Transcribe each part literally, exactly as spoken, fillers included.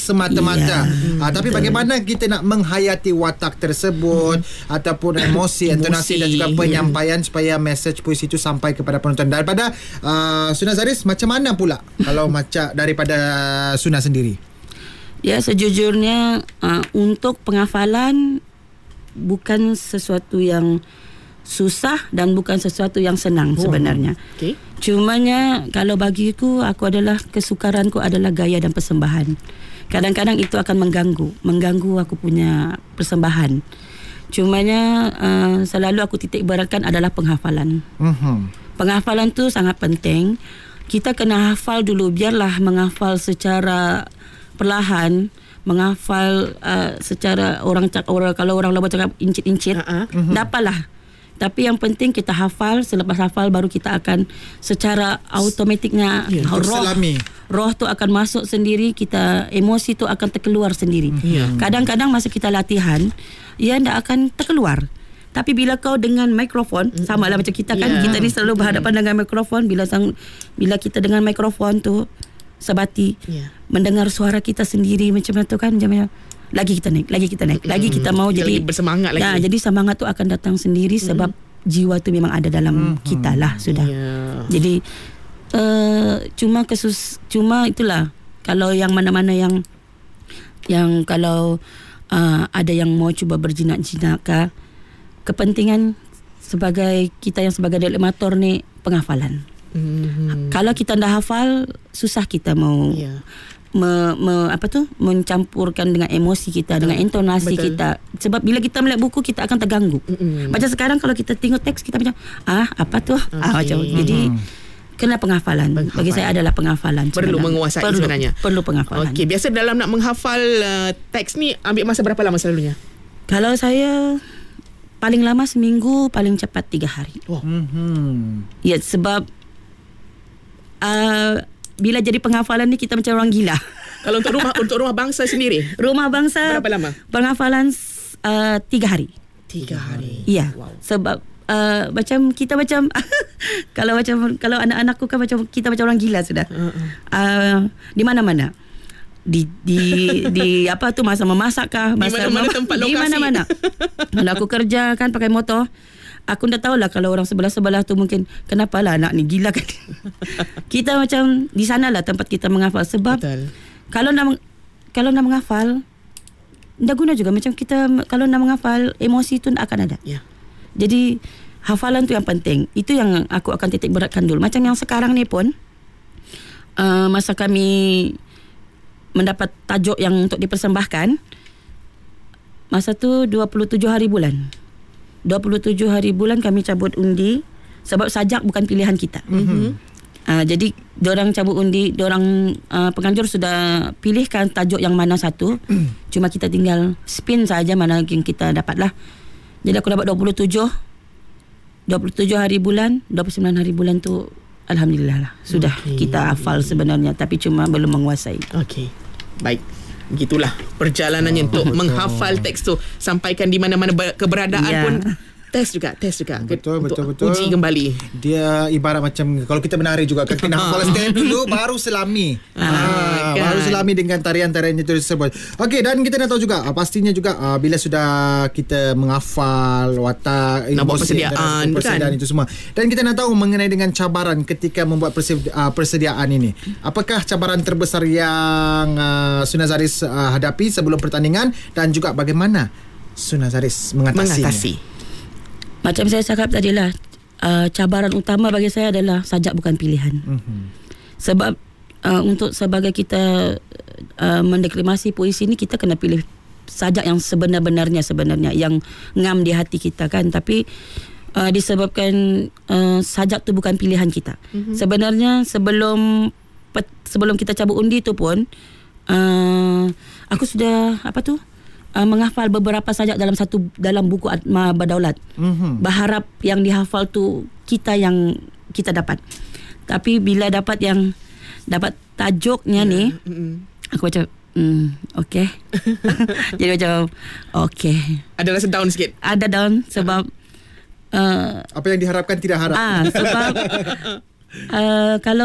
semata-mata. Yeah. Uh, tapi bagaimana kita nak menghayati watak tersebut hmm. ataupun emosi, intonasi dan juga penyampaian yeah. supaya mesej puisi itu sampai kepada penonton. Daripada uh, Suna Zaris, macam mana pula kalau macam daripada Suna sendiri? Ya, sejujurnya uh, untuk penghafalan bukan sesuatu yang susah dan bukan sesuatu yang senang oh. sebenarnya. Okay. Cumanya kalau bagiku, aku adalah kesukaranku adalah gaya dan persembahan. Kadang-kadang itu akan mengganggu, mengganggu aku punya persembahan. Cumanya uh, selalu aku titik beratkan adalah penghafalan. Uh-huh. Penghafalan tu sangat penting. Kita kena hafal dulu, biarlah menghafal secara perlahan. Menghafal uh, secara orang cakap, orang kalau orang luar cakap incit-incit, uh-huh. uh-huh. dapatlah. Tapi yang penting kita hafal. Selepas hafal baru kita akan secara automatiknya yeah, roh, roh tu akan masuk sendiri. Kita emosi tu akan terkeluar sendiri. yeah. Kadang-kadang masa kita latihan, ia tidak akan terkeluar. Tapi bila kau dengan mikrofon, mm-hmm. sama lah macam kita kan, yeah. kita ni selalu berhadapan dengan mikrofon. Bila sang, bila kita dengan mikrofon tu sebati, yeah. mendengar suara kita sendiri macam tu kan, macam lagi kita naik, lagi kita naik, lagi kita mau kita jadi bersemangat lagi. Ya, jadi semangat tu akan datang sendiri sebab mm. jiwa tu memang ada dalam mm. kita lah sudah. Yeah. Jadi uh, cuma kesus, cuma itulah kalau yang mana-mana yang yang kalau uh, ada yang mau cuba berjinak-jinak, kepentingan sebagai kita yang sebagai delegator ni penghafalan. Mm. Kalau kita dah hafal, susah kita mau. Yeah. Me, me, apa tu mencampurkan dengan emosi kita, dengan intonasi Betul. kita. Sebab bila kita melihat buku, kita akan terganggu. Mm-hmm. Macam sekarang kalau kita tengok teks, kita macam ah apa tu okay. ah macam jadi kena penghafalan. penghafalan. Bagi saya adalah penghafalan. Perlu sebenarnya. menguasai perlu, sebenarnya. Perlu penghafalan. Okey, biasa dalam nak menghafal uh, teks ni ambil masa berapa lama selalunya? Kalau saya paling lama seminggu, paling cepat tiga hari. Oh. Mm-hmm. Ya, sebab uh, bila jadi penghafalan ni kita macam orang gila. Kalau untuk rumah untuk rumah bangsa sendiri, rumah bangsa berapa lama? Penghafalan uh, tiga hari. Tiga hari. Iya. Wow. Sebab uh, macam kita macam kalau macam kalau anak-anakku kan macam kita macam orang gila sudah. Uh-uh. Uh, di mana-mana. Di di di apa tu masa memasak kah, masa di mana-mana tempat lokasi. Di mana-mana. Kalau aku kerja kan pakai motor, aku dah tahulah kalau orang sebelah-sebelah tu mungkin kenapalah anak ni gila kan. Kita macam di sanalah tempat kita menghafal sebab Betul. kalau nak kalau nak menghafal dah guna juga macam kita kalau nak menghafal emosi tu akan ada. Yeah. Jadi hafalan tu yang penting. Itu yang aku akan titik beratkan dulu. Macam yang sekarang ni pun uh, masa kami mendapat tajuk yang untuk dipersembahkan, masa tu dua puluh tujuh hari bulan. dua puluh tujuh hari bulan kami cabut undi sebab sajak bukan pilihan kita. Mm-hmm. Uh, jadi diorang cabut undi, diorang uh, penganjur sudah pilihkan tajuk yang mana satu. Mm. Cuma kita tinggal spin saja mana yang kita dapat lah. Jadi aku dapat dua puluh tujuh dua puluh tujuh hari bulan, dua puluh sembilan hari bulan tu alhamdulillah lah. Sudah okay. Kita hafal sebenarnya tapi cuma belum menguasai. Okey. Baik. Begitulah perjalanannya oh, untuk betul. menghafal teks tu. Sampaikan di mana-mana keberadaan yeah. pun test juga, test juga. Betul, untuk betul, betul. uji kembali. Dia ibarat macam kalau kita menari juga kan kena hafal step dulu baru selami. Ah, ah, kan. Baru selami dengan tarian-tarian itu tersebut. Okey, dan kita nak tahu juga pastinya juga uh, bila sudah kita menghafal watak, nak buat persediaan, persediaan kan? Itu semua. Dan kita nak tahu mengenai dengan cabaran ketika membuat persedi- uh, persediaan ini. Apakah cabaran terbesar yang uh, Suna Zaris uh, hadapi sebelum pertandingan dan juga bagaimana Suna Zaris mengatasinya? Mengatasi. Macam saya cakap tadilah, uh, cabaran utama bagi saya adalah sajak bukan pilihan. Mm-hmm. Sebab uh, untuk sebagai kita uh, mendeklamasi puisi ni, kita kena pilih sajak yang sebenar-benarnya sebenarnya, yang ngam di hati kita kan. Tapi uh, disebabkan uh, sajak tu bukan pilihan kita. Mm-hmm. Sebenarnya sebelum pet, sebelum kita cabut undi tu pun, uh, aku sudah apa tu? Uh, menghafal beberapa sajak dalam satu dalam buku Atma Berdaulat. Mm-hmm. Berharap yang dihafal tu kita yang kita dapat. Tapi bila dapat yang dapat tajuknya yeah. ni, mm-hmm. aku macam hmm, okey. Jadi macam okey. Ada rasa down sikit. Ada down sebab uh, apa yang diharapkan tidak harap. Ah, sebab uh, kalau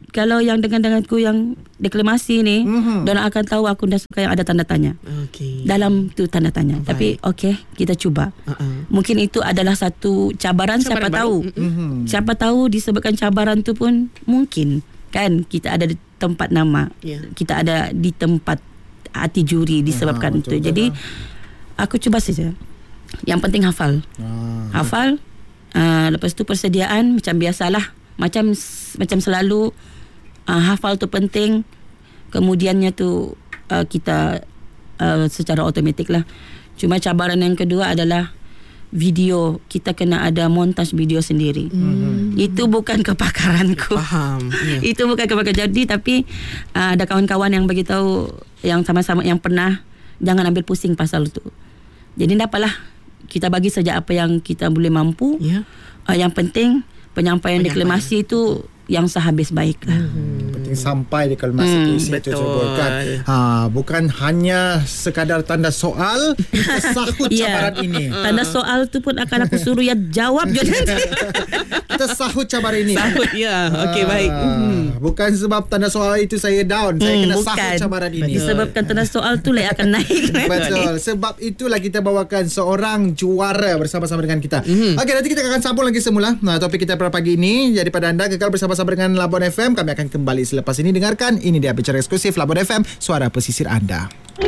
kalau yang dengan-denganku yang deklamasi ni, Mhm. diorang akan tahu aku dah suka yang ada tanda tanya. Okey. Dalam tu tanda tanya. Baik. Tapi okey, kita cuba. Uh-uh. Mungkin itu adalah satu cabaran, Cabaran siapa baru. tahu. Mhm. Siapa tahu disebabkan cabaran tu pun mungkin kan kita ada di tempat nama. Ya. Kita ada di tempat hati juri disebabkan Ah, itu. betul, Jadi aku cuba saja. Yang penting hafal. Ah. Hafal. Uh, lepas tu persediaan macam biasalah. Macam macam selalu uh, hafal tu penting. Kemudiannya tu uh, kita uh, secara automatik lah. Cuma cabaran yang kedua adalah video. Kita kena ada montaj video sendiri. Hmm. Itu bukan kepakaranku. Faham. Ya. Itu bukan kepakaran. Jadi tapi uh, ada kawan-kawan yang beritahu yang sama-sama yang pernah, jangan ambil pusing pasal itu. Jadi dapatlah kita bagi saja apa yang kita boleh mampu. Ya. Uh, yang penting penyampaian, Penyampaian. deklamasi itu yang sehabis baik lah. Hmm, penting sampai di kalmasi Hmm, puisi itu betul. sebutkan. Ha, bukan hanya sekadar tanda soal, kita sahut Ya. cabaran ini. Tanda soal tu pun akan aku suruh ya jawab je nanti. Kita sahut cabaran ini. Sahut ya. Okey, baik. Ah, bukan sebab tanda soal itu saya down, saya Hmm, kena bukan. sahut cabaran ini. Disebabkan tanda soal tu lah yang akan naik. Betul. Sebab itulah kita bawakan seorang juara bersama-sama dengan kita. Mm-hmm. Okey, nanti kita akan sambung lagi semula. Nah, topik kita pada pagi ini. Jadi pada anda kekal bersama-sama dengan Labuan F M. Kami akan kembali selepas ini. Dengarkan, ini dia bicara eksklusif Labuan F M, suara pesisir anda.